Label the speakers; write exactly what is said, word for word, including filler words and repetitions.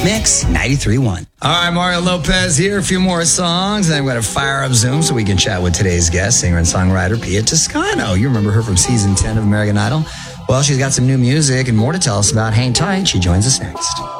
Speaker 1: Mix ninety-three point one. All right, Mario Lopez here. A few more songs, and then I'm going to fire up Zoom so we can chat with today's guest, singer and songwriter Pia Toscano. You remember her from season ten of American Idol? Well, she's got some new music and more to tell us about. Hang tight. She joins us next.